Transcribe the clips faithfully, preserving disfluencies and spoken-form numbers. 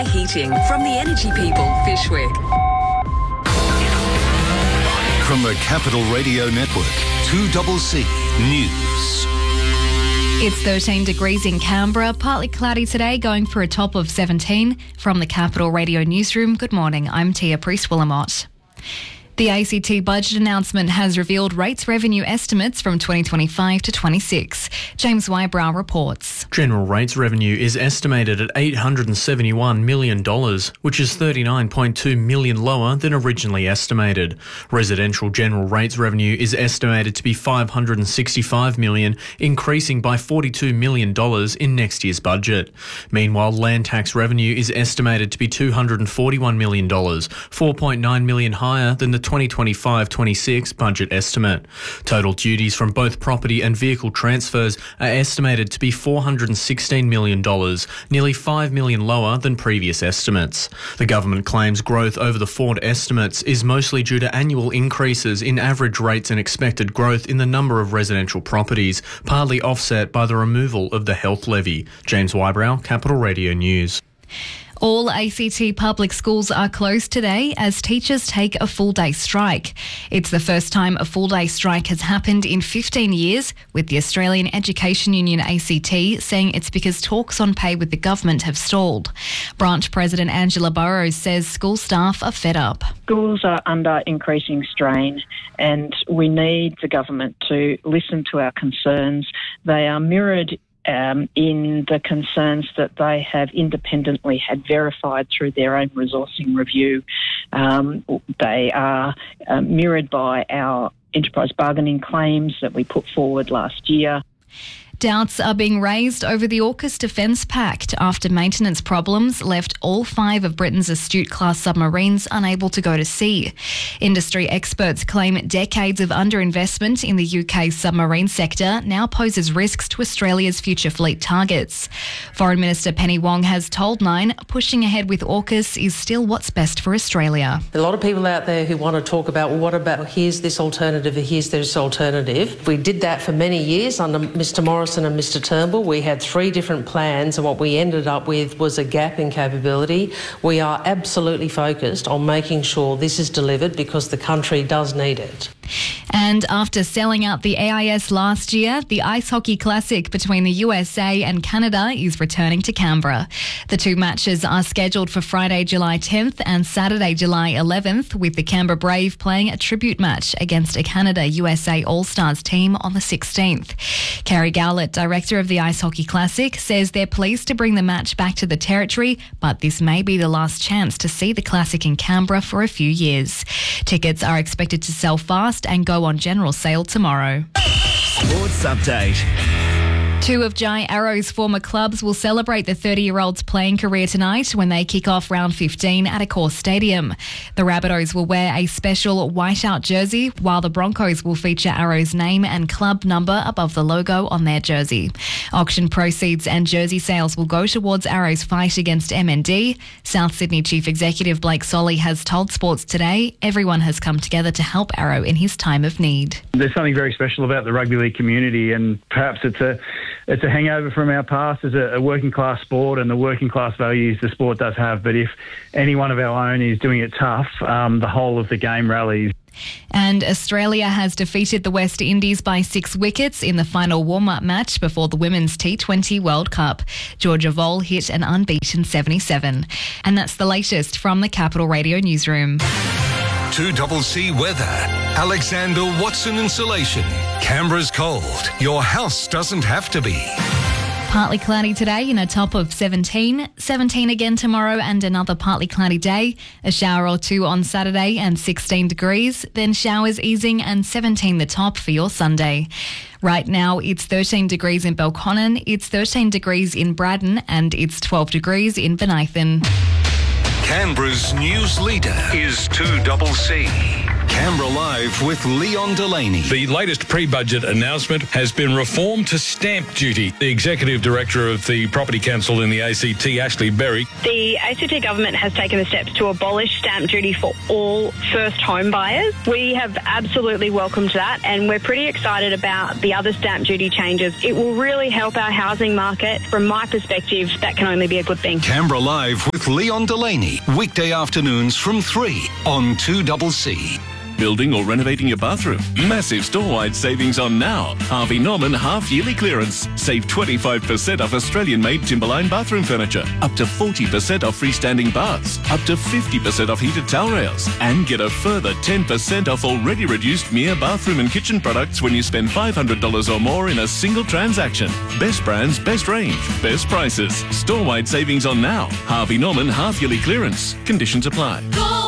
Sky Heating from the energy people, Fyshwick. From the Capital Radio Network, two C C News. It's thirteen degrees in Canberra, partly cloudy today, going for a top of seventeen. From the Capital Radio Newsroom, good morning, I'm Tia Priest-Willamott. The A C T budget announcement has revealed rates revenue estimates from twenty twenty-five to twenty-six. James Wybrow reports. General rates revenue is estimated at eight hundred seventy-one million dollars, which is thirty-nine point two million dollars lower than originally estimated. Residential general rates revenue is estimated to be five hundred sixty-five million dollars, increasing by forty-two million dollars in next year's budget. Meanwhile, land tax revenue is estimated to be two hundred forty-one million dollars, four point nine million dollars higher than the twenty twenty-five twenty-six budget estimate. Total duties from both property and vehicle transfers are estimated to be four hundred sixteen million dollars, nearly five million dollars lower than previous estimates. The government claims growth over the forward estimates is mostly due to annual increases in average rates and expected growth in the number of residential properties, partly offset by the removal of the health levy. James Wybrow, Capital Radio News. All A C T public schools are closed today as teachers take a full-day strike. It's the first time a full-day strike has happened in fifteen years, with the Australian Education Union A C T saying it's because talks on pay with the government have stalled. Branch President Angela Burrows says school staff are fed up. Schools are under increasing strain and we need the government to listen to our concerns. They are mirrored Um, in the concerns that they have independently had verified through their own resourcing review. Um, they are uh, mirrored by our enterprise bargaining claims that we put forward last year. Doubts are being raised over the AUKUS Defence Pact after maintenance problems left all five of Britain's Astute-class submarines unable to go to sea. Industry experts claim decades of underinvestment in the U K submarine sector now poses risks to Australia's future fleet targets. Foreign Minister Penny Wong has told Nine pushing ahead with AUKUS is still what's best for Australia. There are a lot of people out there who want to talk about, well, what about here's this alternative, here's this alternative. We did that for many years under Mr Morrison and Mr Turnbull. We had three different plans and what we ended up with was a gap in capability. We are absolutely focused on making sure this is delivered because the country does need it. And after selling out the A I S last year, the Ice Hockey Classic between the U S A and Canada is returning to Canberra. The two matches are scheduled for Friday, July tenth and Saturday, July eleventh, with the Canberra Brave playing a tribute match against a Canada-U S A All-Stars team on the sixteenth. Kerry Gowlett, director of the Ice Hockey Classic, says they're pleased to bring the match back to the Territory, but this may be the last chance to see the Classic in Canberra for a few years. Tickets are expected to sell fast and go on general sale tomorrow. Sports Update. Two of Jai Arrow's former clubs will celebrate the thirty-year-old's playing career tonight when they kick off round fifteen at Accor Stadium. The Rabbitohs will wear a special whiteout jersey, while the Broncos will feature Arrow's name and club number above the logo on their jersey. Auction proceeds and jersey sales will go towards Arrow's fight against M N D. South Sydney Chief Executive Blake Solly has told Sports Today everyone has come together to help Arrow in his time of need. There's something very special about the rugby league community, and perhaps it's a It's a hangover from our past as a, a working class sport and the working class values the sport does have. But if any one of our own is doing it tough, um, the whole of the game rallies. And Australia has defeated the West Indies by six wickets in the final warm-up match before the Women's T twenty World Cup. Georgia Vole hit an unbeaten seventy-seven. And that's the latest from the Capital Radio Newsroom. two C C weather. Alexander Watson Insulation. Canberra's cold. Your house doesn't have to be. Partly cloudy today in a top of seventeen. seventeen again tomorrow and another partly cloudy day. A shower or two on Saturday and sixteen degrees. Then showers easing and seventeen the top for your Sunday. Right now it's thirteen degrees in Belconnen, it's thirteen degrees in Braddon and it's twelve degrees in Benithan. Canberra's news leader is two C C. Canberra Live with Leon Delaney. The latest pre-budget announcement has been reform to stamp duty. The Executive Director of the Property Council in the A C T, Ashley Berry. The A C T government has taken the steps to abolish stamp duty for all first home buyers. We have absolutely welcomed that, and we're pretty excited about the other stamp duty changes. It will really help our housing market. From my perspective, that can only be a good thing. Canberra Live with Leon Delaney. Weekday afternoons from three on two C C. Building or renovating your bathroom? Massive store-wide savings on now. Harvey Norman half-yearly clearance. Save twenty-five percent off Australian-made Timberline bathroom furniture. Up to forty percent off freestanding baths. Up to fifty percent off heated towel rails. And get a further ten percent off already reduced Mia bathroom and kitchen products when you spend five hundred dollars or more in a single transaction. Best brands, best range, best prices. Store-wide savings on now. Harvey Norman half-yearly clearance. Conditions apply. Go!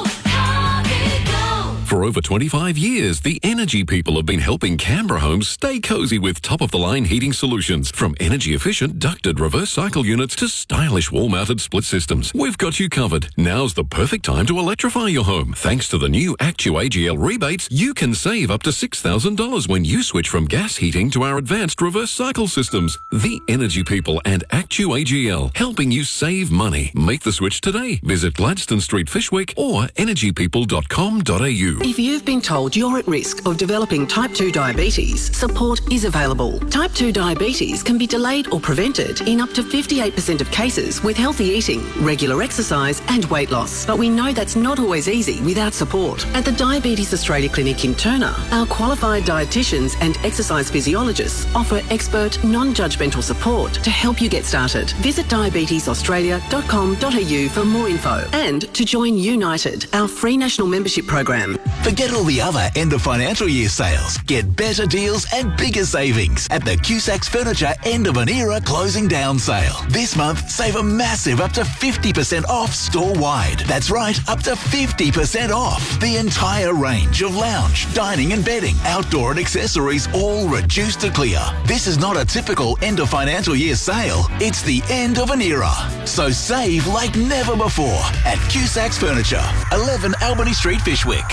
For over twenty-five years, the Energy People have been helping Canberra homes stay cosy with top-of-the-line heating solutions. From energy-efficient ducted reverse cycle units to stylish wall-mounted split systems, we've got you covered. Now's the perfect time to electrify your home. Thanks to the new Actu A G L rebates, you can save up to six thousand dollars when you switch from gas heating to our advanced reverse cycle systems. The Energy People and Actu A G L, helping you save money. Make the switch today. Visit Gladstone Street, Fishwick, or energy people dot com dot a u. If you've been told you're at risk of developing type two diabetes, support is available. Type two diabetes can be delayed or prevented in up to fifty-eight percent of cases with healthy eating, regular exercise and weight loss. But we know that's not always easy without support. At the Diabetes Australia Clinic in Turner, our qualified dietitians and exercise physiologists offer expert, non-judgmental support to help you get started. Visit diabetes australia dot com dot a u for more info and to join United, our free national membership program. Forget all the other end of financial year sales. Get better deals and bigger savings at the Cusacks Furniture End of an Era Closing Down Sale. This month, save a massive up to fifty percent off store-wide. That's right, up to fifty percent off. The entire range of lounge, dining and bedding, outdoor and accessories, all reduced to clear. This is not a typical end of financial year sale. It's the end of an era. So save like never before at Cusacks Furniture, eleven Albany Street, Fishwick.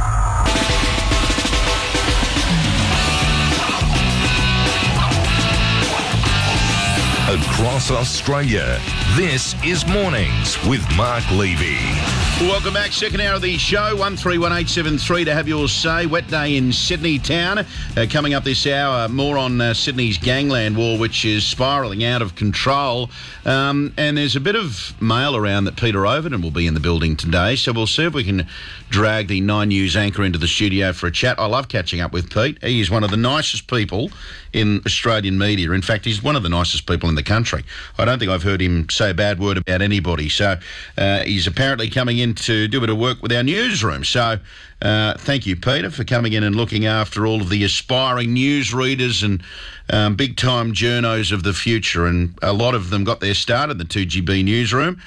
Across Australia, this is Mornings with Mark Levy. Welcome back. Second hour of the show, one three one eight seven three to have your say. Wet day in Sydney town. Uh, coming up this hour, more on uh, Sydney's gangland war, which is spiralling out of control. Um, and there's a bit of mail around that Peter Overton will be in the building today, so we'll see if we can drag the Nine News anchor into the studio for a chat. I love catching up with Pete. He is one of the nicest people in Australian media. In fact, he's one of the nicest people in the country. I don't think I've heard him say a bad word about anybody. So uh, he's apparently coming in to do a bit of work with our newsroom. So uh, thank you, Peter, for coming in and looking after all of the aspiring newsreaders and um, big-time journos of the future. And a lot of them got their start in the two G B newsroom.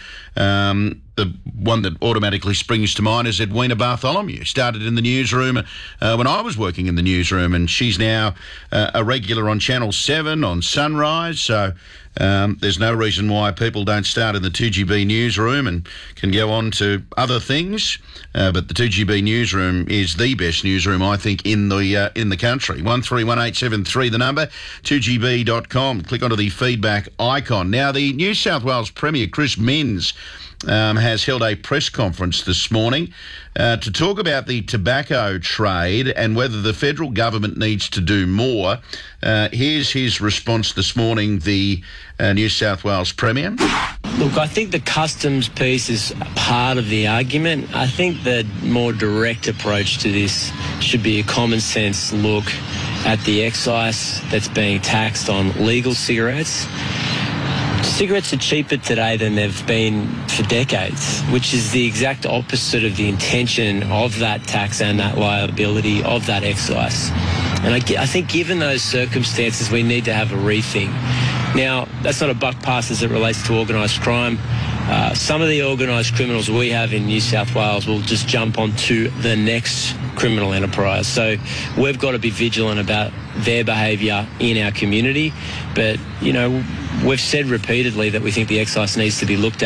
Um, the one that automatically springs to mind is Edwina Bartholomew. Started in the newsroom uh, when I was working in the newsroom, and she's now uh, a regular on Channel seven, on Sunrise. So um, there's no reason why people don't start in the two G B newsroom and can go on to other things. Uh, but the two G B newsroom is the best newsroom, I think, in the uh, in the country. one three one eight seven three, the number, two G B dot com. Click onto the feedback icon. Now, the New South Wales Premier, Chris Minns, Um, has held a press conference this morning uh, to talk about the tobacco trade and whether the federal government needs to do more. Uh, here's his response this morning, the uh, New South Wales Premier. Look, I think the customs piece is part of the argument. I think the more direct approach to this should be a common sense look at the excise that's being taxed on legal cigarettes. Cigarettes are cheaper today than they've been for decades, which is the exact opposite of the intention of that tax and that liability of that excise. And I, I think given those circumstances, we need to have a rethink. Now, that's not a buck pass as it relates to organised crime. Uh, some of the organised criminals we have in New South Wales will just jump onto the next criminal enterprise. So we've got to be vigilant about their behaviour in our community. But, you know, we've said repeatedly that we think the excise needs to be looked at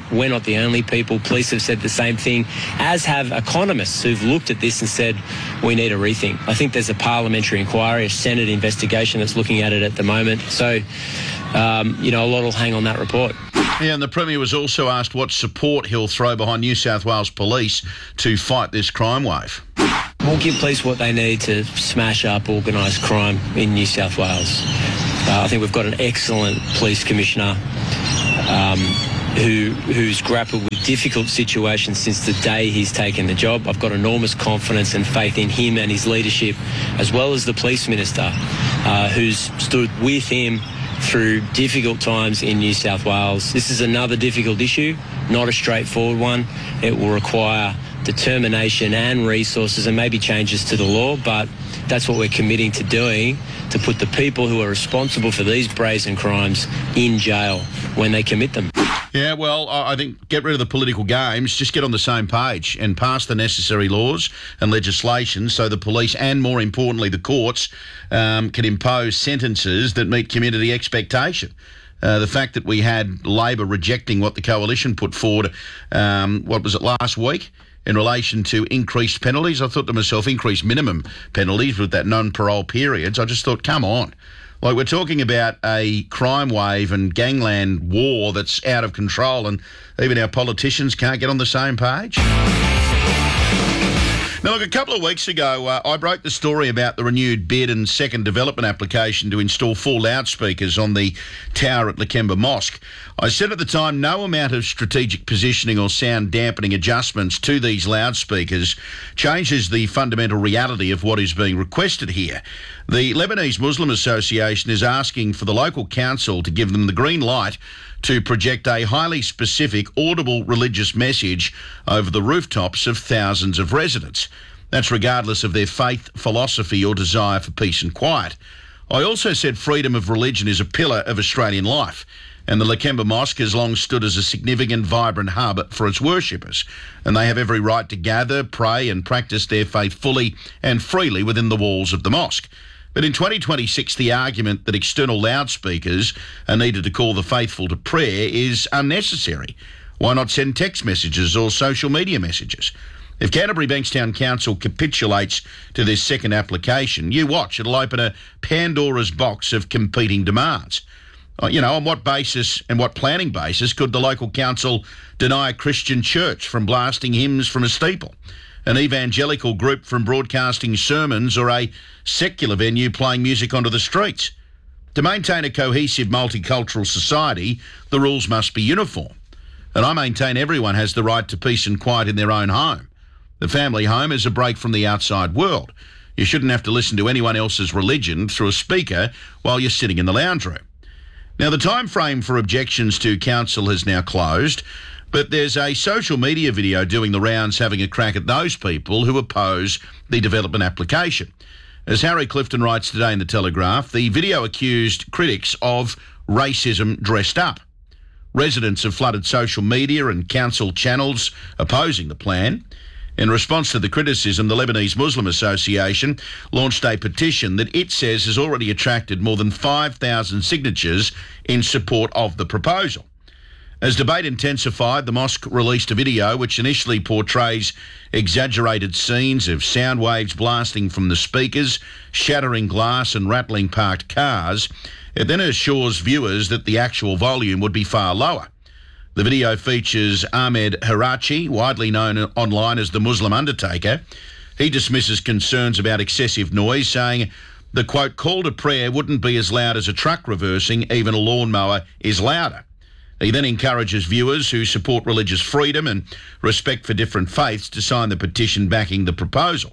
We're not the only people. Police have said the same thing, as have economists who've looked at this and said, we need a rethink. I think there's a parliamentary inquiry, a Senate investigation that's looking at it at the moment. So, um, you know, a lot will hang on that report. Yeah, and the Premier was also asked what support he'll throw behind New South Wales Police to fight this crime wave. We'll give police what they need to smash up organised crime in New South Wales. Uh, I think we've got an excellent police commissioner um, who who's grappled with difficult situations since the day he's taken the job. I've got enormous confidence and faith in him and his leadership, as well as the police minister, uh, who's stood with him through difficult times in New South Wales. This is another difficult issue, not a straightforward one. It will require determination and resources and maybe changes to the law, but that's what we're committing to doing, to put the people who are responsible for these brazen crimes in jail when they commit them. Yeah, well, I think get rid of the political games, just get on the same page and pass the necessary laws and legislation so the police and, more importantly, the courts um, can impose sentences that meet community expectation. Uh, the fact that we had Labor rejecting what the coalition put forward, um, what was it, last week, in relation to increased penalties. I thought to myself, increased minimum penalties with that non-parole periods. I just thought, come on. Like, we're talking about a crime wave and gangland war that's out of control, and even our politicians can't get on the same page. Now, look, a couple of weeks ago, uh, I broke the story about the renewed bid and second development application to install four loudspeakers on the tower at Lakemba Mosque. I said at the time no amount of strategic positioning or sound dampening adjustments to these loudspeakers changes the fundamental reality of what is being requested here. The Lebanese Muslim Association is asking for the local council to give them the green light to project a highly specific, audible religious message over the rooftops of thousands of residents. That's regardless of their faith, philosophy or desire for peace and quiet. I also said freedom of religion is a pillar of Australian life, and the Lakemba Mosque has long stood as a significant, vibrant hub for its worshippers, and they have every right to gather, pray and practice their faith fully and freely within the walls of the mosque. But in twenty twenty-six, the argument that external loudspeakers are needed to call the faithful to prayer is unnecessary. Why not send text messages or social media messages? If Canterbury Bankstown Council capitulates to this second application, you watch, it'll open a Pandora's box of competing demands. You know, on what basis and what planning basis could the local council deny a Christian church from blasting hymns from a steeple, an evangelical group from broadcasting sermons, or a secular venue playing music onto the streets? To maintain a cohesive multicultural society, the rules must be uniform. And I maintain everyone has the right to peace and quiet in their own home. The family home is a break from the outside world. You shouldn't have to listen to anyone else's religion through a speaker while you're sitting in the lounge room. Now, the time frame for objections to council has now closed, but there's a social media video doing the rounds having a crack at those people who oppose the development application. As Harry Clifton writes today in The Telegraph, the video accused critics of racism dressed up. Residents have flooded social media and council channels opposing the plan. In response to the criticism, the Lebanese Muslim Association launched a petition that it says has already attracted more than five thousand signatures in support of the proposal. As debate intensified, the mosque released a video which initially portrays exaggerated scenes of sound waves blasting from the speakers, shattering glass and rattling parked cars. It then assures viewers that the actual volume would be far lower. The video features Ahmed Harachi, widely known online as the Muslim Undertaker. He dismisses concerns about excessive noise, saying the, quote, call to prayer wouldn't be as loud as a truck reversing, even a lawnmower is louder. He then encourages viewers who support religious freedom and respect for different faiths to sign the petition backing the proposal.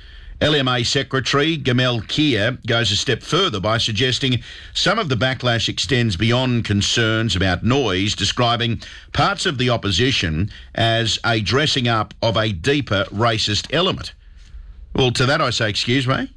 L M A Secretary Gamel Kier goes a step further by suggesting some of the backlash extends beyond concerns about noise, describing parts of the opposition as a dressing up of a deeper racist element. Well, to that I say, excuse me.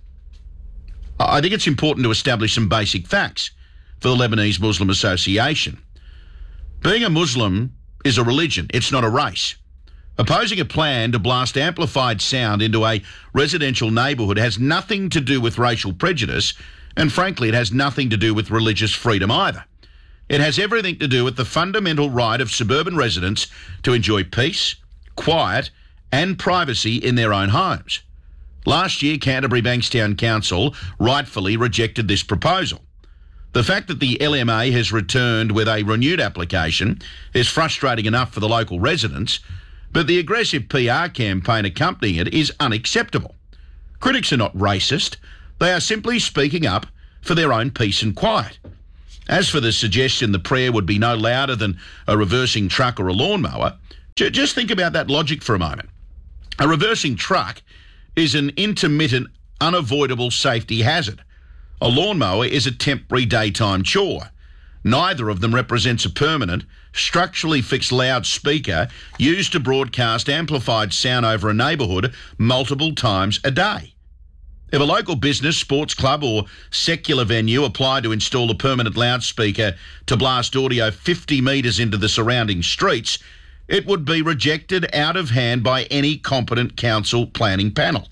I think it's important to establish some basic facts for the Lebanese Muslim Association. Being a Muslim is a religion, it's not a race. Opposing a plan to blast amplified sound into a residential neighbourhood has nothing to do with racial prejudice, and frankly, it has nothing to do with religious freedom either. It has everything to do with the fundamental right of suburban residents to enjoy peace, quiet and privacy in their own homes. Last year, Canterbury Bankstown Council rightfully rejected this proposal. The fact that the L M A has returned with a renewed application is frustrating enough for the local residents, but the aggressive P R campaign accompanying it is unacceptable. Critics are not racist. They are simply speaking up for their own peace and quiet. As for the suggestion the prayer would be no louder than a reversing truck or a lawnmower, j- just think about that logic for a moment. A reversing truck is an intermittent, unavoidable safety hazard. A lawnmower is a temporary daytime chore. Neither of them represents a permanent, structurally fixed loudspeaker used to broadcast amplified sound over a neighbourhood multiple times a day. If a local business, sports club or secular venue applied to install a permanent loudspeaker to blast audio fifty metres into the surrounding streets, it would be rejected out of hand by any competent council planning panel.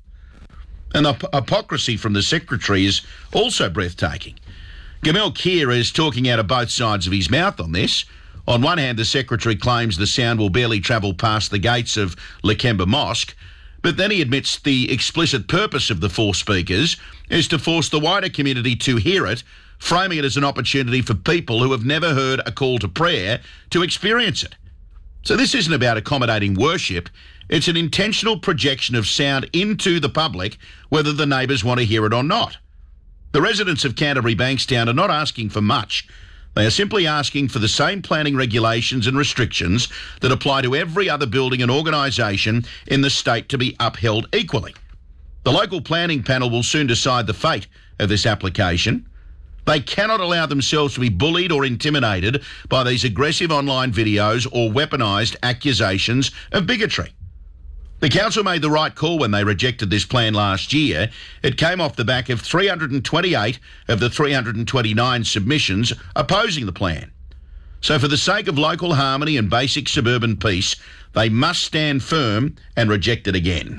And the hypocrisy from the Secretary is also breathtaking. Gamel Keir is talking out of both sides of his mouth on this. On one hand, the Secretary claims the sound will barely travel past the gates of Lakemba Mosque, but then he admits the explicit purpose of the four speakers is to force the wider community to hear it, framing it as an opportunity for people who have never heard a call to prayer to experience it. So this isn't about accommodating worship. It's an intentional projection of sound into the public, whether the neighbours want to hear it or not. The residents of Canterbury Bankstown are not asking for much. They are simply asking for the same planning regulations and restrictions that apply to every other building and organisation in the state to be upheld equally. The local planning panel will soon decide the fate of this application. They cannot allow themselves to be bullied or intimidated by these aggressive online videos or weaponised accusations of bigotry. The council made the right call when they rejected this plan last year. It came off the back of three hundred twenty-eight of the three hundred twenty-nine submissions opposing the plan. So for the sake of local harmony and basic suburban peace, they must stand firm and reject it again.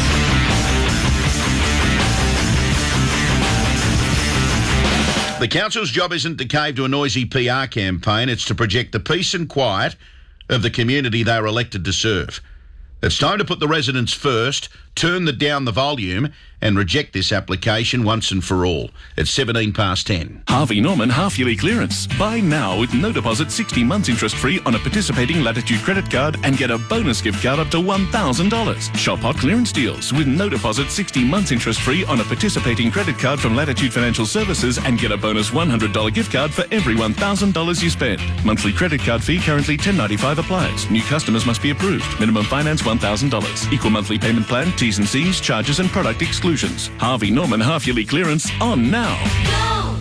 The council's job isn't to cave to a noisy P R campaign, it's to project the peace and quiet of the community they are elected to serve. It's time to put the residents first, turn the down the volume and reject this application once and for all. It's seventeen past ten. Harvey Norman half-yearly clearance. Buy now with no deposit, sixty months interest-free on a participating Latitude credit card and get a bonus gift card up to one thousand dollars. Shop hot clearance deals with no deposit, sixty months interest-free on a participating credit card from Latitude Financial Services and get a bonus one hundred dollars gift card for every one thousand dollars you spend. Monthly credit card fee currently ten dollars ninety-five applies. New customers must be approved. Minimum finance one thousand dollars. Equal monthly payment plan, T's and C's, charges and product exclusions. Harvey Norman half-yearly clearance on now. Go!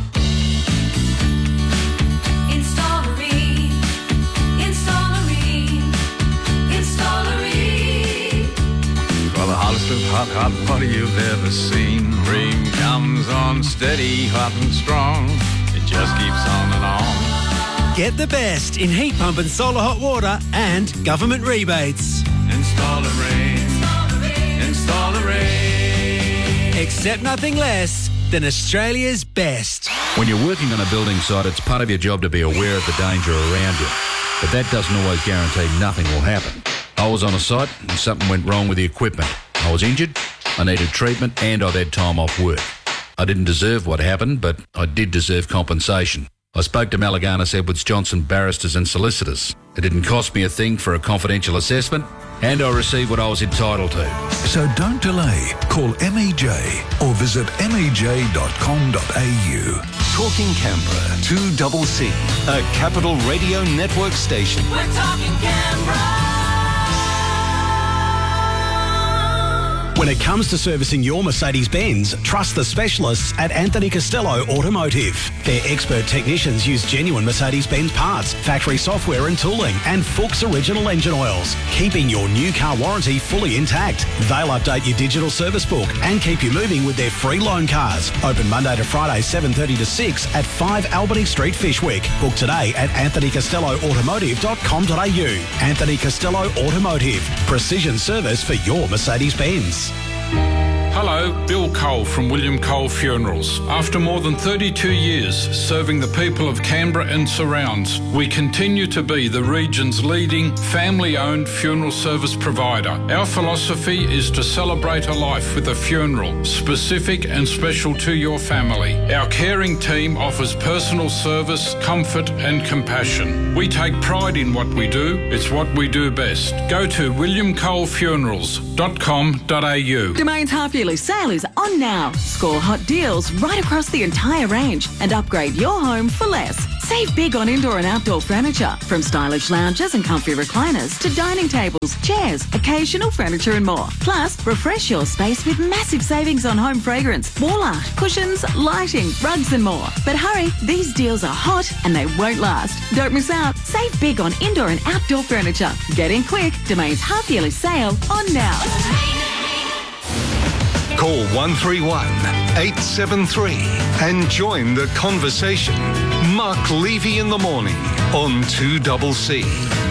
Installery. Installery. Installery. For the hottest of hot, hot water you've ever seen. Rain comes on steady, hot and strong. It just keeps on and on. Get the best in heat pump and solar hot water and government rebates. Installery. Installery. Accept nothing less than Australia's best. When you're working on a building site, it's part of your job to be aware of the danger around you. But that doesn't always guarantee nothing will happen. I was on a site and something went wrong with the equipment. I was injured, I needed treatment and I'd had time off work. I didn't deserve what happened, but I did deserve compensation. I spoke to Malaganas Edwards Johnson barristers and solicitors. It didn't cost me a thing for a confidential assessment, and I received what I was entitled to. So don't delay. Call M E J or visit m e j dot com dot a u. Talking Canberra, two double C, a Capital Radio Network station. We're talking Canberra. When it comes to servicing your Mercedes-Benz, trust the specialists at Anthony Costello Automotive. Their expert technicians use genuine Mercedes-Benz parts, factory software and tooling, and Fuchs original engine oils, keeping your new car warranty fully intact. They'll update your digital service book and keep you moving with their free loan cars. Open Monday to Friday, seven thirty to six at five Albany Street, Fishwick. Book today at anthony costello automotive dot com dot a u. Anthony Costello Automotive. Precision service for your Mercedes-Benz. Hello, Hello, Bill Cole from William Cole Funerals. After more than thirty-two years serving the people of Canberra and surrounds, we continue to be the region's leading family-owned funeral service provider. Our philosophy is to celebrate a life with a funeral, specific and special to your family. Our caring team offers personal service, comfort and compassion. We take pride in what we do. It's what we do best. Go to william cole funerals dot com dot a u. Domain's half-yearly sale is on now. Score hot deals right across the entire range and upgrade your home for less. Save big on indoor and outdoor furniture, from stylish lounges and comfy recliners to dining tables, chairs, occasional furniture and more. Plus, refresh your space with massive savings on home fragrance, wall art, cushions, lighting, rugs and more. But hurry, these deals are hot and they won't last. Don't miss out. Save big on indoor and outdoor furniture. Get in quick. Domain's half-yearly sale on now. Call one three one, eight seven three and join the conversation. Mark Levy in the morning on two C C.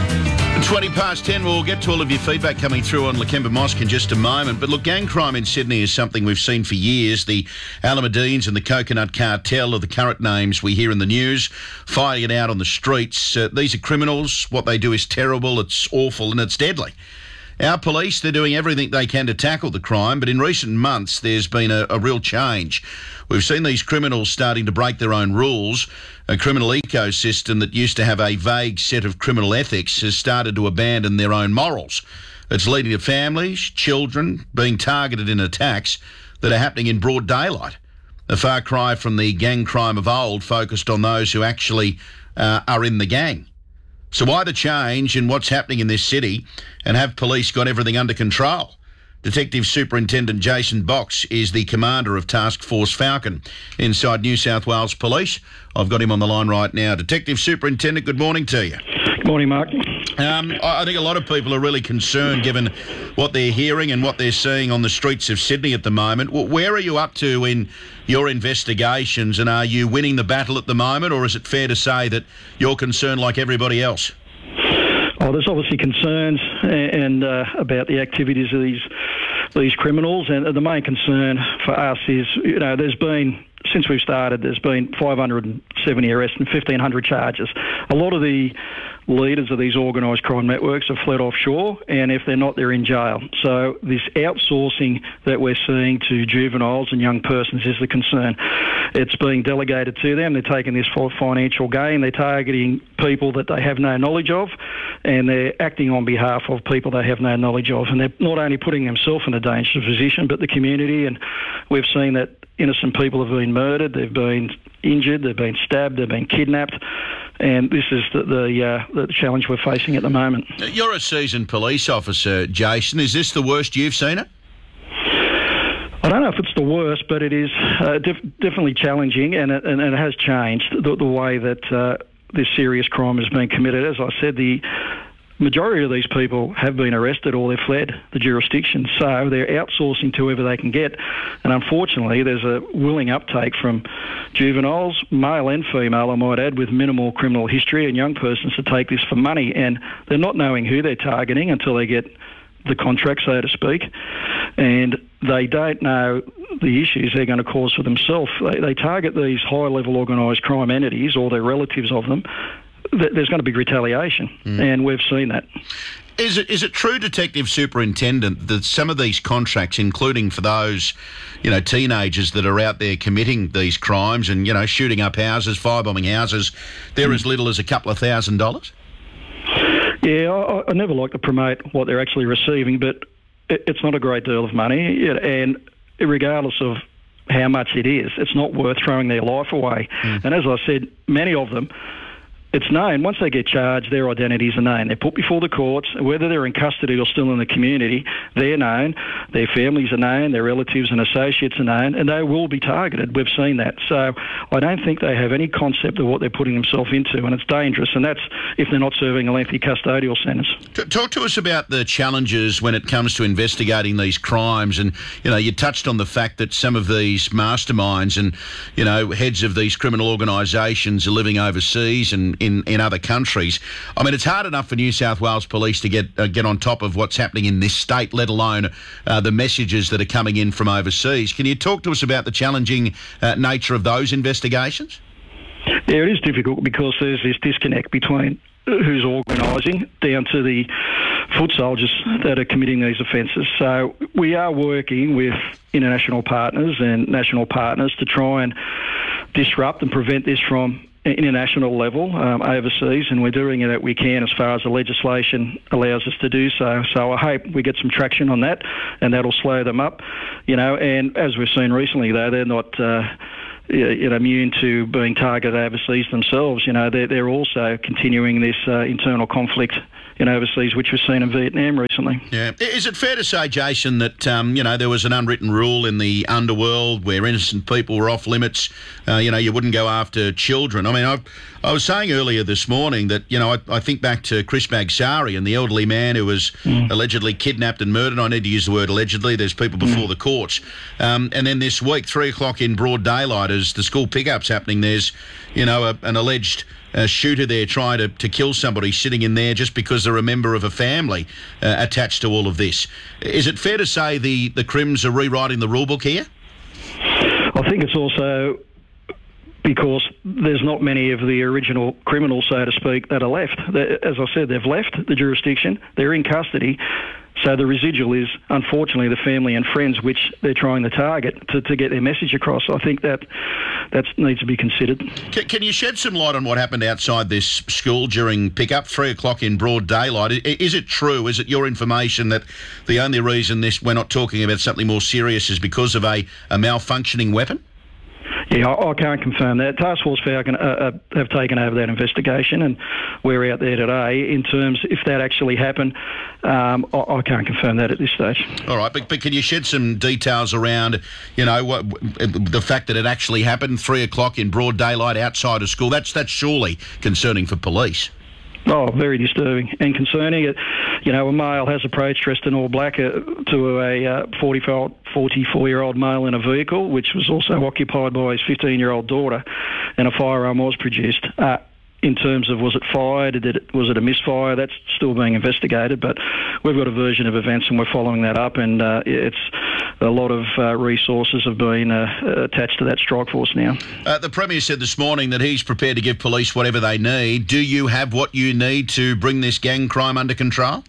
twenty past ten, we'll get to all of your feedback coming through on Lakemba Mosque in just a moment. But look, gang crime in Sydney is something we've seen for years. The Alameddines and the Coconut Cartel are the current names we hear in the news, fighting it out on the streets. Uh, these are criminals. What they do is terrible, it's awful and it's deadly. Our police, they're doing everything they can to tackle the crime, but in recent months there's been a, a real change. We've seen these criminals starting to break their own rules. A criminal ecosystem that used to have a vague set of criminal ethics has started to abandon their own morals. It's leading to families, children being targeted in attacks that are happening in broad daylight. A far cry from the gang crime of old focused on those who actually uh, are in the gang. So why the change in what's happening in this city, and have police got everything under control? Detective Superintendent Jason Box is the commander of Task Force Falcon inside New South Wales Police. I've got him on the line right now. Detective Superintendent, good morning to you. Good morning, Mark. Um, I think a lot of people are really concerned given what they're hearing and what they're seeing on the streets of Sydney at the moment. Where are you up to in your investigations, and are you winning the battle at the moment, or is it fair to say that you're concerned like everybody else? Oh, there's obviously concerns and uh, about the activities of these these criminals, and the main concern for us is, you know, there's been, since we've started, there's been five hundred seventy arrests and fifteen hundred charges. A lot of the leaders of these organised crime networks have fled offshore, and if they're not, they're in jail. So this outsourcing that we're seeing to juveniles and young persons is the concern. It's being delegated to them. They're taking this for financial gain. They're targeting people that they have no knowledge of, and they're acting on behalf of people they have no knowledge of. And they're not only putting themselves in a dangerous position, but the community. And we've seen that innocent people have been murdered, they've been injured, they've been stabbed, they've been kidnapped. And this is the the, uh, the challenge we're facing at the moment. You're a seasoned police officer, Jason. Is this the worst you've seen it? I don't know if it's the worst, but it is uh, def- definitely challenging, and it, and it has changed the, the way that uh, this serious crime has been committed. As I said, the majority of these people have been arrested or they've fled the jurisdiction, so they're outsourcing to whoever they can get. And unfortunately, there's a willing uptake from juveniles, male and female, I might add, with minimal criminal history, and young persons to take this for money. And they're not knowing who they're targeting until they get the contract, so to speak, and they don't know the issues they're going to cause for themselves. They, they target these high-level organised crime entities or their relatives of them. There's going to be retaliation, mm. and we've seen that. Is it is it true, Detective Superintendent, that some of these contracts, including for those, you know, teenagers that are out there committing these crimes and, you know, shooting up houses, firebombing houses, they're mm. as little as a couple of thousand dollars? Yeah, I, I never like to promote what they're actually receiving, but it, it's not a great deal of money, and regardless of how much it is, it's not worth throwing their life away. Mm. And as I said, many of them, it's known. Once they get charged, their identities are known. They're put before the courts. Whether they're in custody or still in the community, they're known. Their families are known. Their relatives and associates are known, and they will be targeted. We've seen that. So I don't think they have any concept of what they're putting themselves into, and it's dangerous, and that's if they're not serving a lengthy custodial sentence. Talk to us about the challenges when it comes to investigating these crimes. And, you know, you touched on the fact that some of these masterminds and, you know, heads of these criminal organisations are living overseas and in, in other countries. I mean, it's hard enough for New South Wales Police to get uh, get on top of what's happening in this state, let alone uh, the messages that are coming in from overseas. Can you talk to us about the challenging uh, nature of those investigations? Yeah, it is difficult because there's this disconnect between who's organising down to the foot soldiers that are committing these offences. So we are working with international partners and national partners to try and disrupt and prevent this from international level um, overseas, and we're doing it that we can as far as the legislation allows us to do so. So I hope we get some traction on that, and that'll slow them up. You know, and as we've seen recently, though, they're not Uh, you know, immune to being targeted overseas themselves. You know, they're, they're also continuing this uh, internal conflict in overseas, which we've seen in Vietnam recently. Yeah. Is it fair to say, Jason, that, um, you know, there was an unwritten rule in the underworld where innocent people were off limits? Uh, you know, you wouldn't go after children. I mean, I, I was saying earlier this morning that, you know, I, I think back to Chris Magsari and the elderly man who was mm. allegedly kidnapped and murdered. I need to use the word allegedly. There's people before mm. the courts. Um, and then this week, three o'clock in broad daylight, as the school pickup's happening, there's, you know, a, an alleged uh, shooter there trying to, to kill somebody sitting in there just because they're a member of a family uh, attached to all of this. Is it fair to say the, the Crims are rewriting the rule book here? I think it's also because there's not many of the original criminals, so to speak, that are left. They, as I said, they've left the jurisdiction, they're in custody, so the residual is, unfortunately, the family and friends which they're trying to target to, to get their message across. I think that that needs to be considered. Can, can you shed some light on what happened outside this school during pickup, three o'clock in broad daylight? Is it true, is it your information that the only reason this we're not talking about something more serious is because of a, a malfunctioning weapon? Yeah, I, I can't confirm that. Task Force Falcon uh, uh, have taken over that investigation, and we're out there today. In terms, if that actually happened, um, I, I can't confirm that at this stage. All right, but, but can you shed some details around, you know, what, the fact that it actually happened three o'clock in broad daylight outside of school? That's that's surely concerning for police. Oh, very disturbing and concerning. It, you know, a male has approached dressed in all black uh, to a uh, forty-four-year-old male in a vehicle, which was also occupied by his fifteen-year-old daughter, and a firearm was produced. Uh, in terms of was it fired, did it, was it a misfire, that's still being investigated, but we've got a version of events and we're following that up, and uh, it's a lot of uh, resources have been uh, attached to that strike force now. Uh, the Premier said this morning that he's prepared to give police whatever they need. Do you have what you need to bring this gang crime under control?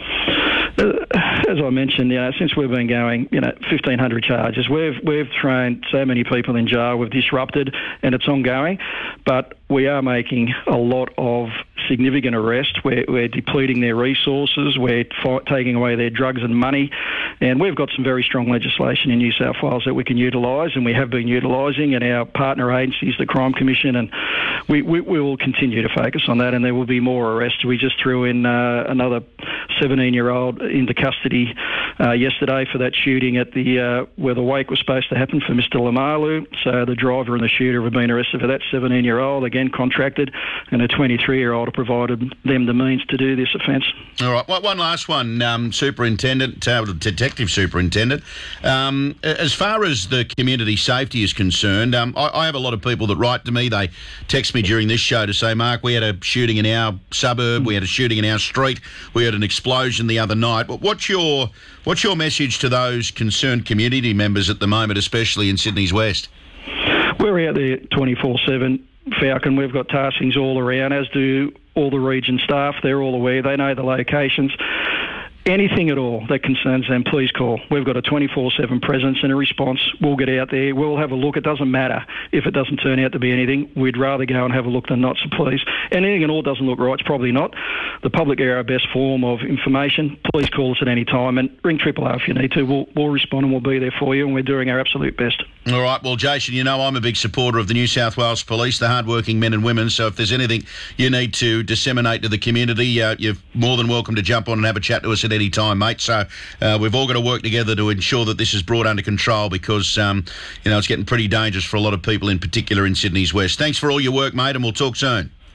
Uh, as I mentioned, you know, since we've been going, you know, fifteen hundred charges, we've we've thrown so many people in jail, we've disrupted, and it's ongoing. But we are making a lot of significant arrests. We're, we're depleting their resources. We're fi- taking away their drugs and money. And we've got some very strong legislation in New South Wales that we can utilise, and we have been utilising, and our partner agencies, the Crime Commission, and we, we, we will continue to focus on that, and there will be more arrests. We just threw in uh, another seventeen-year-old into custody uh, yesterday for that shooting at the uh, where the wake was supposed to happen for Mister Lamalu. So the driver and the shooter have been arrested for that. seventeen-year-old, again contracted, and a twenty-three-year-old have provided them the means to do this offence. All right, well, one last one, um, Superintendent, uh, Detective Superintendent. Um, as far as the community safety is concerned, um, I, I have a lot of people that write to me. They text me during this show to say, Mark, we had a shooting in our suburb, we had a shooting in our street, we had an explosion the other night. But what's your what's your message to those concerned community members at the moment, especially in Sydney's West? We're out there twenty-four seven, Falcon. We've got taskings all around, as do all the region staff. They're all aware. They know the locations. Anything at all that concerns them, please call. We've got a twenty-four seven presence and a response. We'll get out there. We'll have a look. It doesn't matter if it doesn't turn out to be anything. We'd rather go and have a look than not, so please. Anything at all doesn't look right, it's probably not. The public are our best form of information. Please call us at any time and ring Triple O if you need to. We'll, we'll respond and we'll be there for you, and we're doing our absolute best. All right. Well, Jason, you know I'm a big supporter of the New South Wales Police, the hard-working men and women, so if there's anything you need to disseminate to the community, uh, you're more than welcome to jump on and have a chat to us at any time, mate. So So uh, we've all got to work together to ensure that this is brought under control, because, um, you know, it's getting pretty dangerous for a lot of people, in particular in Sydney's West. Thanks for all your work, mate, and we'll talk soon.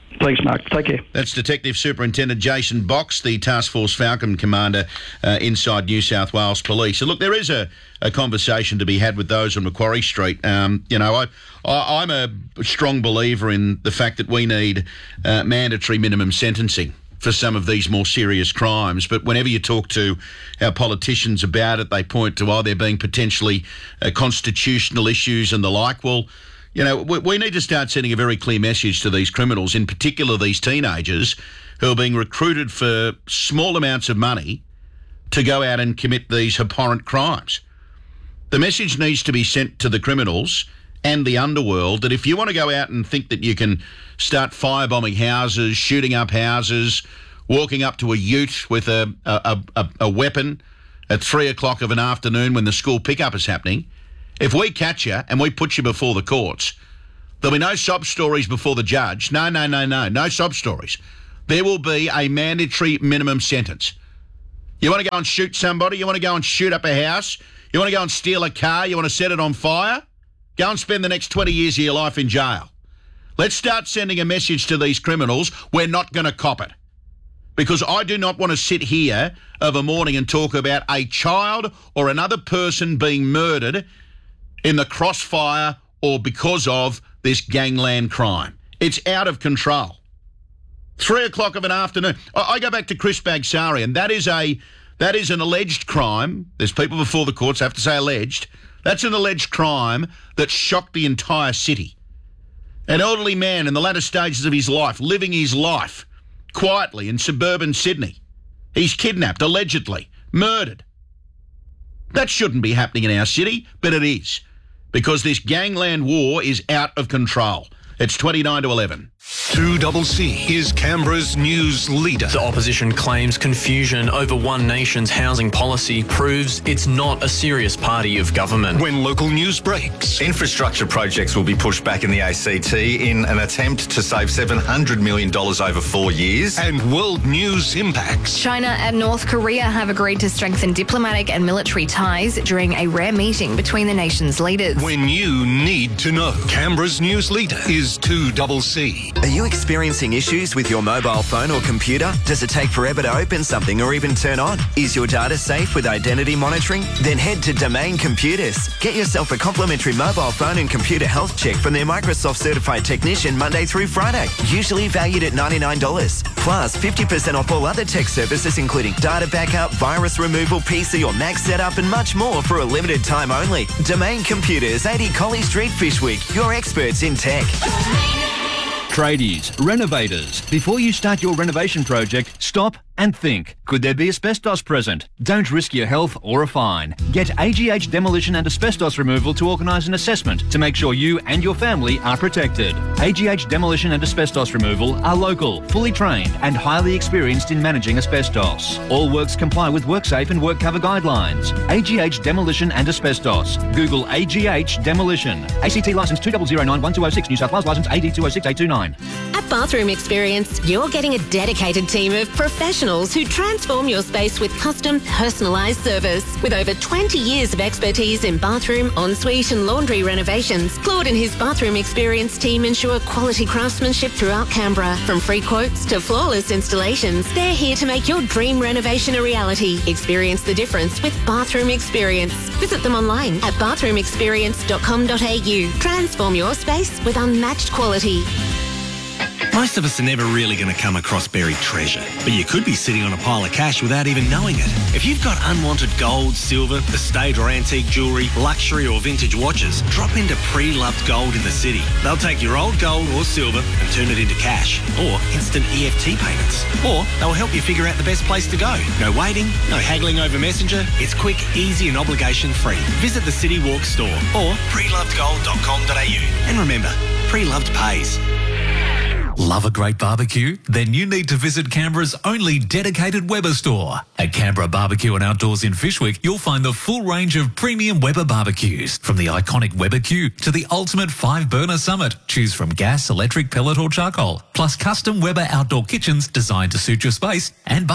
Thanks, Mark. Take care. That's Detective Superintendent Jason Box, the Task Force Falcon Commander uh, inside New South Wales Police. So, look, there is a, a conversation to be had with those on Macquarie Street. Um, you know, I, I, I'm a strong believer in the fact that we need uh, mandatory minimum sentencing for some of these more serious crimes. But whenever you talk to our politicians about it, they point to, oh, there being potentially uh, constitutional issues and the like. Well, you know, we, we need to start sending a very clear message to these criminals, in particular these teenagers who are being recruited for small amounts of money to go out and commit these abhorrent crimes. The message needs to be sent to the criminals and the underworld that if you want to go out and think that you can start firebombing houses, shooting up houses, walking up to a ute with a, a, a, a weapon at three o'clock of an afternoon when the school pickup is happening, if we catch you and we put you before the courts, there'll be no sob stories before the judge. No, no, no, no, no sob stories. There will be a mandatory minimum sentence. You want to go and shoot somebody? You want to go and shoot up a house? You want to go and steal a car? You want to set it on fire? Go and spend the next twenty years of your life in jail. Let's start sending a message to these criminals. We're not going to cop it. Because I do not want to sit here of a morning and talk about a child or another person being murdered in the crossfire or because of this gangland crime. It's out of control. Three o'clock of an afternoon. I, I go back to Chris Bagsarian. That is a that is an alleged crime. There's people before the courts, I have to say alleged. That's an alleged crime that shocked the entire city. An elderly man in the latter stages of his life, living his life quietly in suburban Sydney. He's kidnapped, allegedly, murdered. That shouldn't be happening in our city, but it is. Because this gangland war is out of control. It's twenty-nine to eleven. two C C is Canberra's news leader. The opposition claims confusion over One Nation's housing policy proves it's not a serious party of government. When local news breaks. Infrastructure projects will be pushed back in the A C T in an attempt to save seven hundred million dollars over four years. And world news impacts. China and North Korea have agreed to strengthen diplomatic and military ties during a rare meeting between the nation's leaders. When you need to know. Canberra's news leader is two C C. Are you experiencing issues with your mobile phone or computer? Does it take forever to open something or even turn on? Is your data safe with identity monitoring? Then head to Domain Computers. Get yourself a complimentary mobile phone and computer health check from their Microsoft certified technician Monday through Friday, usually valued at ninety-nine dollars. Plus fifty percent off all other tech services including data backup, virus removal, P C or Mac setup and much more for a limited time only. Domain Computers, eighty Collie Street, Fishwick. Your experts in tech. Tradies, renovators. Before you start your renovation project, stop and think. Could there be asbestos present? Don't risk your health or a fine. Get A G H Demolition and Asbestos Removal to organise an assessment to make sure you and your family are protected. A G H Demolition and Asbestos Removal are local, fully trained and highly experienced in managing asbestos. All works comply with WorkSafe and WorkCover guidelines. A G H Demolition and Asbestos. Google A G H Demolition. A C T licence two zero zero nine one two zero six, New South Wales licence A D two zero six eight two nine. At Bathroom Experience, you're getting a dedicated team of professionals who transform your space with custom, personalised service. With over twenty years of expertise in bathroom, ensuite and laundry renovations, Claude and his Bathroom Experience team ensure quality craftsmanship throughout Canberra. From free quotes to flawless installations, they're here to make your dream renovation a reality. Experience the difference with Bathroom Experience. Visit them online at bathroom experience dot com dot a u. Transform your space with unmatched quality. Most of us are never really going to come across buried treasure, but you could be sitting on a pile of cash without even knowing it. If you've got unwanted gold, silver, estate or antique jewellery, luxury or vintage watches, drop into Pre-Loved Gold in the city. They'll take your old gold or silver and turn it into cash or instant E F T payments. Or they'll help you figure out the best place to go. No waiting, no haggling over Messenger. It's quick, easy and obligation free. Visit the City Walk store or pre loved gold dot com dot a u. And remember, Pre-Loved pays. Love a great barbecue? Then you need to visit Canberra's only dedicated Weber store. At Canberra Barbecue and Outdoors in Fishwick, you'll find the full range of premium Weber barbecues, from the iconic Weber Q to the ultimate five-burner Summit. Choose from gas, electric, pellet or charcoal, plus custom Weber outdoor kitchens designed to suit your space and budget.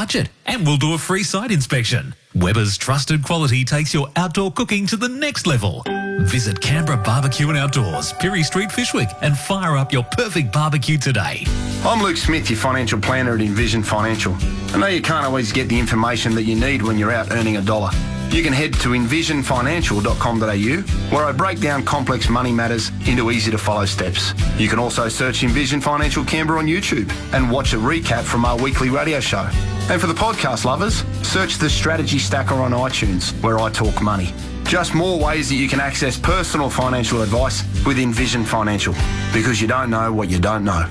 And we'll do a free site inspection. Weber's trusted quality takes your outdoor cooking to the next level. Visit Canberra Barbecue and Outdoors, Pirie Street, Fishwick, and fire up your perfect barbecue today. I'm Luke Smith, your financial planner at Envision Financial. I know you can't always get the information that you need when you're out earning a dollar. You can head to envision financial dot com dot a u, where I break down complex money matters into easy-to-follow steps. You can also search Envision Financial Canberra on YouTube and watch a recap from our weekly radio show. And for the podcast lovers, search the Strategy Stacker on iTunes, where I talk money. Just more ways that you can access personal financial advice with Envision Financial, because you don't know what you don't know.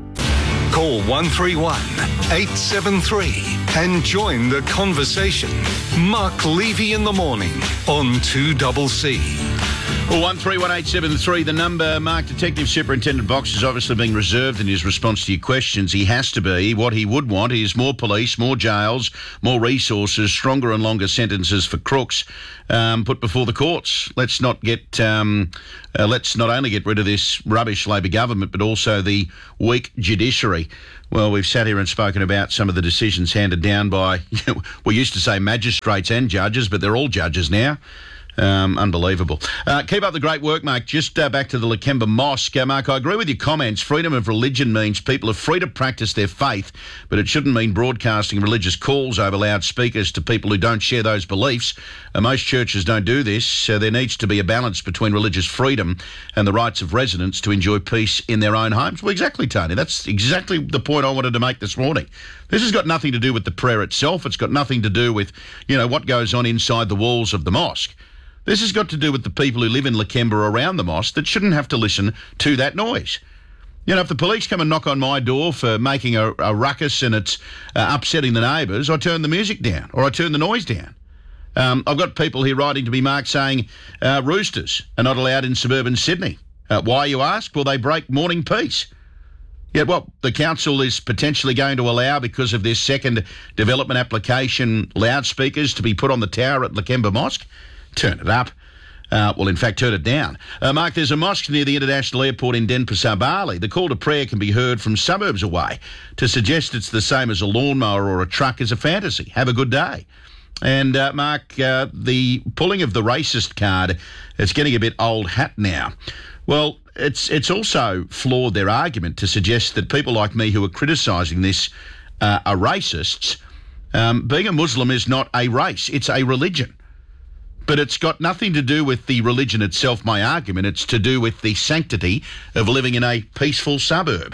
Call one three one, eight seven three and join the conversation. Mark Levy in the morning on two C C. Well, one three one eight seven three, the number. Mark, Detective Superintendent Box is obviously being reserved in his response to your questions. He has to be. What he would want is more police, more jails, more resources, stronger and longer sentences for crooks um, put before the courts. Let's not get, um, uh, let's not only get rid of this rubbish Labor government, but also the weak judiciary. Well, we've sat here and spoken about some of the decisions handed down by, we used to say magistrates and judges, but they're all judges now. Um, unbelievable. Uh, keep up the great work, Mark. Just uh, back to the Lakemba Mosque. Uh, Mark, I agree with your comments. Freedom of religion means people are free to practice their faith, but it shouldn't mean broadcasting religious calls over loudspeakers to people who don't share those beliefs. Uh, most churches don't do this, so there needs to be a balance between religious freedom and the rights of residents to enjoy peace in their own homes. Well, exactly, Tony. That's exactly the point I wanted to make this morning. This has got nothing to do with the prayer itself. It's got nothing to do with, you know, what goes on inside the walls of the mosque. This has got to do with the people who live in Lakemba around the mosque that shouldn't have to listen to that noise. You know, if the police come and knock on my door for making a, a ruckus and it's uh, upsetting the neighbours, I turn the music down or I turn the noise down. Um, I've got people here writing to me, Mark, saying uh, roosters are not allowed in suburban Sydney. Uh, why, you ask? Well, they break morning peace. Yet what the council is potentially going to allow because of this second development application loudspeakers to be put on the tower at Lakemba Mosque? Turn it up. Uh, well, in fact, turn it down. Uh, Mark, there's a mosque near the International Airport in Denpasar, Bali. The call to prayer can be heard from suburbs away. To suggest it's the same as a lawnmower or a truck is a fantasy. Have a good day. And, uh, Mark, uh, the pulling of the racist card, it's getting a bit old hat now. Well, it's it's also flawed their argument to suggest that people like me who are criticising this uh, are racists. Um, being a Muslim is not a race. It's a religion. But it's got nothing to do with the religion itself, my argument. It's to do with the sanctity of living in a peaceful suburb.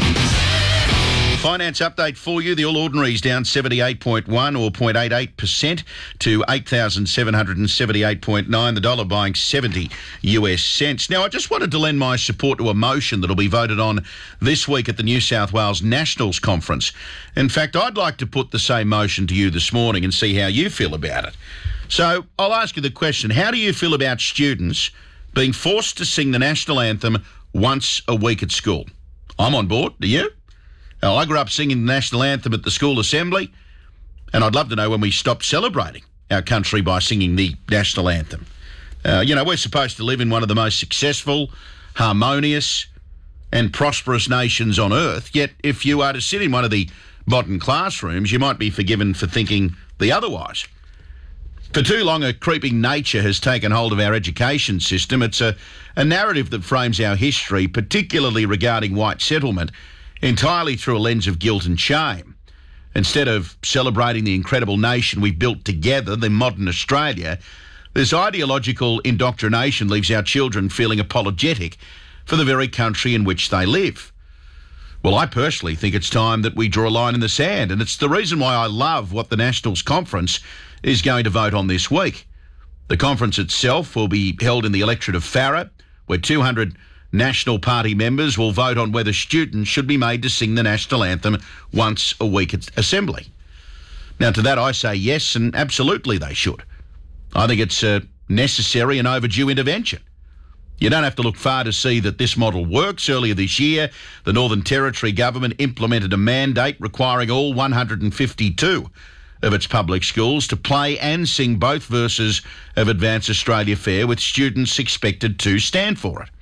Finance update for you. The All Ordinaries down seventy-eight point one or zero point eight eight percent to eight thousand seven hundred seventy-eight point nine. The dollar buying seventy U S cents. Now, I just wanted to lend my support to a motion that will be voted on this week at the New South Wales Nationals Conference. In fact, I'd like to put the same motion to you this morning and see how you feel about it. So I'll ask you the question, how do you feel about students being forced to sing the national anthem once a week at school? I'm on board. Do you? Now, I grew up singing the national anthem at the school assembly, and I'd love to know when we stop celebrating our country by singing the national anthem. Uh, you know, we're supposed to live in one of the most successful, harmonious and prosperous nations on earth, yet if you are to sit in one of the modern classrooms, you might be forgiven for thinking the otherwise. For too long, a creeping nature has taken hold of our education system. It's a, a narrative that frames our history, particularly regarding white settlement, entirely through a lens of guilt and shame. Instead of celebrating the incredible nation we built together, the modern Australia, this ideological indoctrination leaves our children feeling apologetic for the very country in which they live. Well, I personally think it's time that we draw a line in the sand, and it's the reason why I love what the Nationals Conference is going to vote on this week. The conference itself will be held in the electorate of Farrer, where two hundred National Party members will vote on whether students should be made to sing the national anthem once a week at Assembly. Now, to that I say yes, and absolutely they should. I think it's a necessary and overdue intervention. You don't have to look far to see that this model works. Earlier this year, the Northern Territory government implemented a mandate requiring all one hundred fifty-two of its public schools to play and sing both verses of Advance Australia Fair, with students expected to stand for it.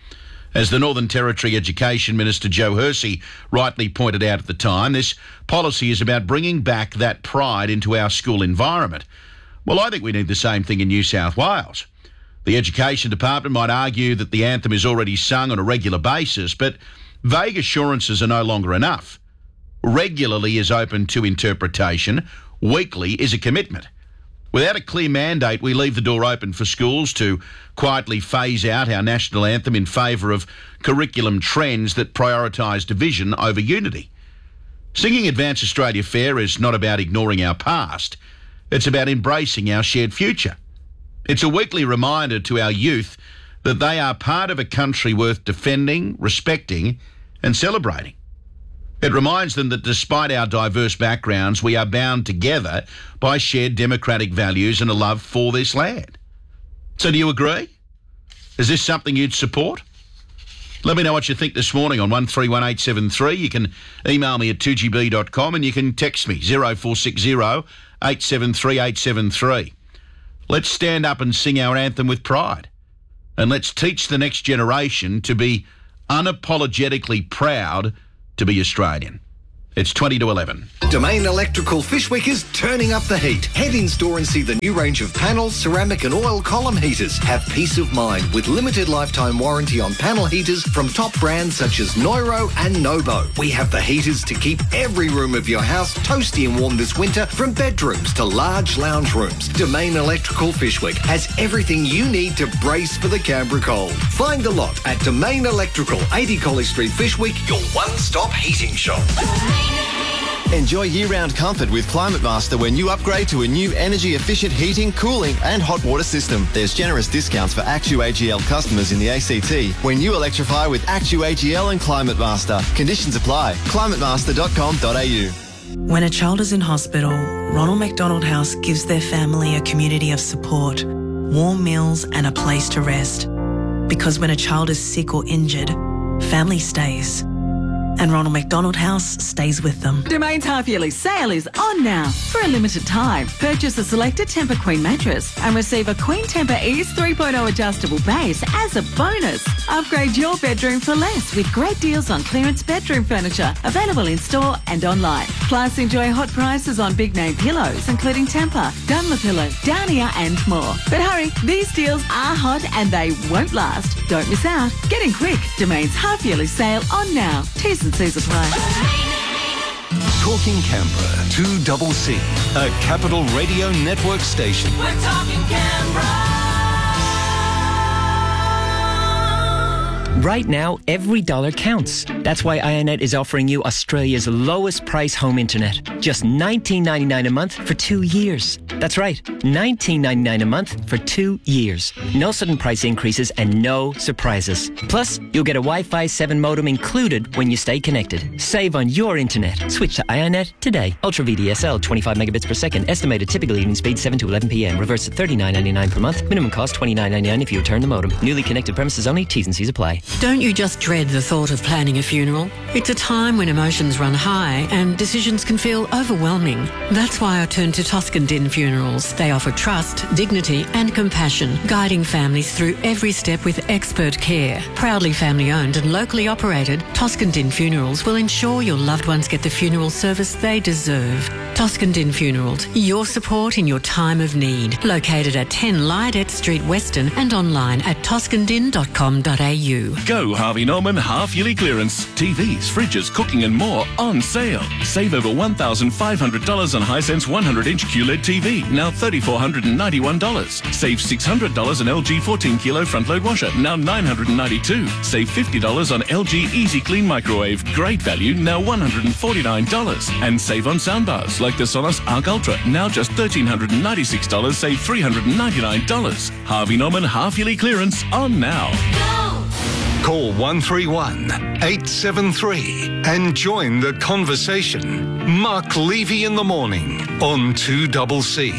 As the Northern Territory Education Minister Joe Hersey rightly pointed out at the time, this policy is about bringing back that pride into our school environment. Well, I think we need the same thing in New South Wales. The Education Department might argue that the anthem is already sung on a regular basis, but vague assurances are no longer enough. Regularly is open to interpretation. Weekly is a commitment. Without a clear mandate, we leave the door open for schools to quietly phase out our national anthem in favour of curriculum trends that prioritise division over unity. Singing Advance Australia Fair is not about ignoring our past. It's about embracing our shared future. It's a weekly reminder to our youth that they are part of a country worth defending, respecting and celebrating. It reminds them that despite our diverse backgrounds, we are bound together by shared democratic values and a love for this land. So do you agree? Is this something you'd support? Let me know what you think this morning on one three one eight seven three. You can email me at two g b dot com and you can text me zero four six zero eight seven three eight seven three. Let's stand up and sing our anthem with pride. And let's teach the next generation to be unapologetically proud to be Australian. It's twenty to eleven. Domain Electrical Fish Week is turning up the heat. Head in store and see the new range of panels, ceramic and oil column heaters. Have peace of mind with limited lifetime warranty on panel heaters from top brands such as Neuro and Nobo. We have the heaters to keep every room of your house toasty and warm this winter, from bedrooms to large lounge rooms. Domain Electrical Fish Week has everything you need to brace for the Canberra cold. Find the lot at Domain Electrical, eighty College Street Fish Week, your one-stop heating shop. Enjoy year-round comfort with Climate Master when you upgrade to a new energy-efficient heating, cooling and hot water system. There's generous discounts for Actu A G L customers in the A C T when you electrify with Actu A G L and Climate Master. Conditions apply. climate master dot com dot a u. When a child is in hospital, Ronald McDonald House gives their family a community of support, warm meals and a place to rest. Because when a child is sick or injured, family stays. And Ronald McDonald House stays with them. Domain's half-yearly sale is on now. For a limited time, purchase a selected Tempur Queen mattress and receive a Queen Tempur Ease three point oh adjustable base as a bonus. Upgrade your bedroom for less with great deals on clearance bedroom furniture, available in store and online. Plus, enjoy hot prices on big-name pillows, including Tempur, Dunlopillow, Downia and more. But hurry, these deals are hot and they won't last. Don't miss out. Get in quick. Domain's half-yearly sale on now. T's and C's apply. Talking Canberra, two double C, a Capital Radio Network station. We're talking Canberra. Right now, every dollar counts. That's why Ionet is offering you Australia's lowest price home internet. Just nineteen ninety-nine a month for two years. That's right, nineteen ninety-nine a month for two years. No sudden price increases and no surprises. Plus, you'll get a Wi-Fi seven modem included when you stay connected. Save on your internet. Switch to Ionet today. Ultra V D S L, twenty-five megabits per second. Estimated typical evening speed seven to eleven p.m. Reverse at thirty-nine ninety-nine per month. Minimum cost twenty-nine ninety-nine if you return the modem. Newly connected premises only. T's and C's apply. Don't you just dread the thought of planning a funeral? It's a time when emotions run high and decisions can feel overwhelming. That's why I turned to Toscan Din Funerals. They offer trust, dignity and compassion, guiding families through every step with expert care. Proudly family owned and locally operated, Toscan Din Funerals will ensure your loved ones get the funeral service they deserve. Toscan Din Funerals, your support in your time of need. Located at ten Lydette Street, Weston, and online at toscan din dot com dot a u. Go Harvey Norman half-yearly clearance. T Vs, fridges, cooking and more on sale. Save over one thousand five hundred dollars on Hisense one hundred inch Q L E D T V, now three thousand four hundred ninety-one dollars. Save six hundred dollars on L G fourteen kilo front-load washer, now nine hundred ninety-two dollars. Save fifty dollars on L G Easy Clean microwave, great value, now one hundred forty-nine dollars. And save on soundbars like the Sonos Arc Ultra, now just one thousand three hundred ninety-six dollars, save three hundred ninety-nine dollars. Harvey Norman half-yearly clearance on now. Call one three one eight seven three and join the conversation. Mark Levy in the morning on two double C.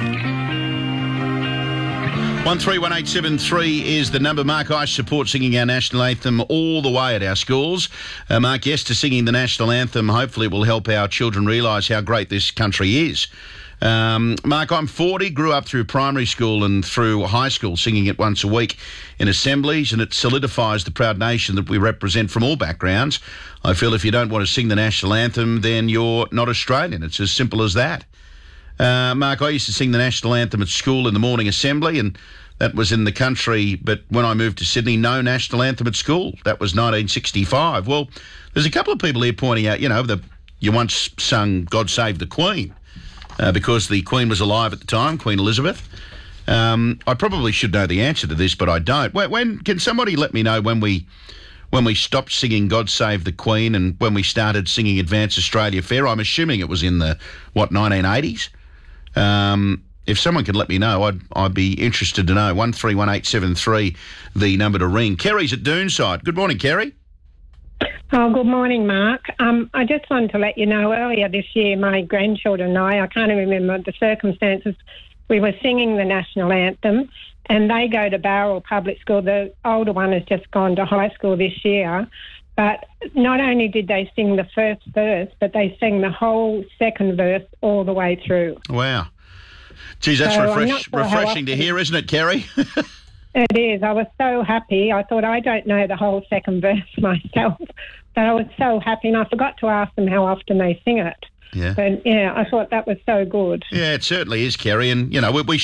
one three one eight seven three is the number. Mark, I support singing our national anthem all the way at our schools. Uh, Mark, yes to singing the national anthem. Hopefully it will help our children realise how great this country is. Um, Mark, I'm forty, grew up through primary school and through high school singing it once a week in assemblies, and it solidifies the proud nation that we represent from all backgrounds. I feel if you don't want to sing the national anthem, then you're not Australian. It's as simple as that. Uh, Mark, I used to sing the national anthem at school in the morning assembly, and that was in the country, but when I moved to Sydney, no national anthem at school. That was nineteen sixty-five. Well, there's a couple of people here pointing out, you know, that you once sung God Save the Queen uh, because the Queen was alive at the time, Queen Elizabeth. Um, I probably should know the answer to this, but I don't. When, when can somebody let me know when we when we stopped singing God Save the Queen and when we started singing Advance Australia Fair? I'm assuming it was in the, what, nineteen eighties? Um... If someone could let me know, I'd I'd be interested to know. one three one eight seven three, the number to ring. Kerry's at Doonside. Good morning, Kerry. Oh, good morning, Mark. Um, I just wanted to let you know earlier this year, my grandchildren and I, I can't remember the circumstances, we were singing the national anthem, and they go to Bowral Public School. The older one has just gone to high school this year. But not only did they sing the first verse, but they sang the whole second verse all the way through. Wow. Geez, that's so refresh, sure refreshing to hear, isn't it, Kerry? It is. I was so happy. I thought I don't know the whole second verse myself, but I was so happy, and I forgot to ask them how often they sing it. Yeah. But, yeah, I thought that was so good. Yeah, it certainly is, Kerry, and, you know, we, we